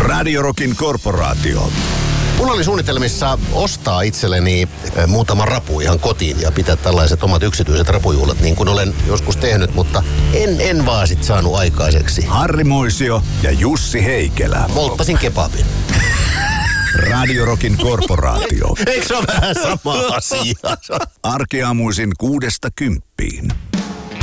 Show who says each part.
Speaker 1: Radio Rockin korporaatio.
Speaker 2: Mulla oli suunnitelmissa ostaa itselleni muutama rapu ihan kotiin ja pitää tällaiset omat yksityiset rapujuhlat, niin kuin olen joskus tehnyt, mutta en vaan sit saanut aikaiseksi.
Speaker 1: Harri Moisio ja Jussi Heikelä.
Speaker 2: Polttasin kebabin.
Speaker 1: Radio Rockin korporaatio.
Speaker 2: Eikö se ole vähän sama asia?
Speaker 1: Arkiaamuisin 6–10.